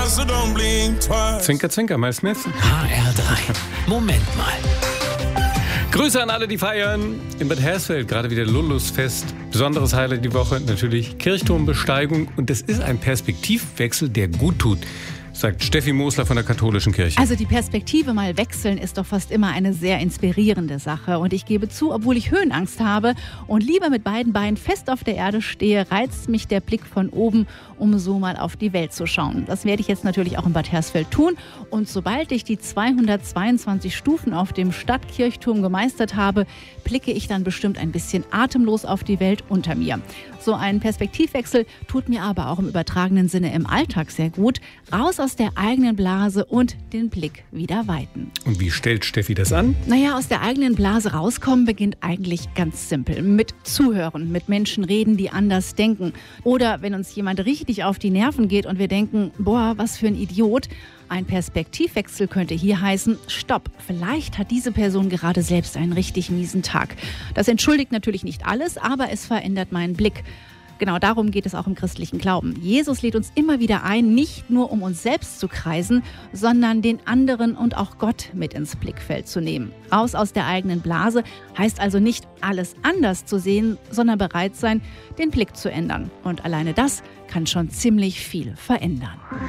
Zwinker, zwinker, Mel Smith. HR3. Moment mal. Grüße an alle, die feiern. In Bad Hersfeld gerade wieder Lullusfest. Besonderes Highlight die Woche, natürlich Kirchturmbesteigung. Und das ist ein Perspektivwechsel, der gut tut, sagt Steffi Mosler von der Katholischen Kirche. Also die Perspektive mal wechseln ist doch fast immer eine sehr inspirierende Sache. Und ich gebe zu, obwohl ich Höhenangst habe und lieber mit beiden Beinen fest auf der Erde stehe, reizt mich der Blick von oben, um so mal auf die Welt zu schauen. Das werde ich jetzt natürlich auch in Bad Hersfeld tun. Und sobald ich die 222 Stufen auf dem Stadtkirchturm gemeistert habe, blicke ich dann bestimmt ein bisschen atemlos auf die Welt unter mir. So ein Perspektivwechsel tut mir aber auch im übertragenen Sinne im Alltag sehr gut. Raus aus der eigenen Blase und den Blick wieder weiten. Und wie stellt Steffi das an? Naja, aus der eigenen Blase rauskommen beginnt eigentlich ganz simpel. Mit Zuhören, mit Menschen reden, die anders denken. Oder wenn uns jemand richtig auf die Nerven geht und wir denken, boah, was für ein Idiot. Ein Perspektivwechsel könnte hier heißen, stopp, vielleicht hat diese Person gerade selbst einen richtig miesen Tag. Das entschuldigt natürlich nicht alles, aber es verändert meinen Blick. Genau darum geht es auch im christlichen Glauben. Jesus lädt uns immer wieder ein, nicht nur um uns selbst zu kreisen, sondern den anderen und auch Gott mit ins Blickfeld zu nehmen. Raus aus der eigenen Blase heißt also nicht, alles anders zu sehen, sondern bereit sein, den Blick zu ändern. Und alleine das kann schon ziemlich viel verändern.